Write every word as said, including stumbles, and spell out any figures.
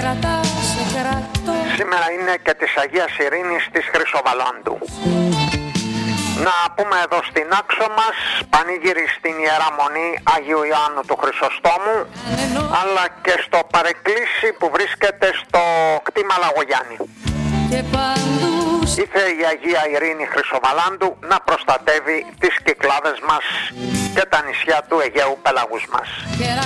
Σήμερα είναι και της Αγίας Ειρήνης της Χρυσοβαλάντου. Να πούμε εδώ στην άξο μας πανήγυρι στην Ιερά Μονή Αγίου Ιωάννου του Χρυσοστόμου, αλλά και στο παρεκκλήσι που βρίσκεται στο κτήμα Λαγογιάννη. Ήθε η Αγία Ειρήνη Χρυσοβαλάντου να προστατεύει τις Κυκλάδες μας και τα νησιά του Αιγαίου Πέλαγους μας.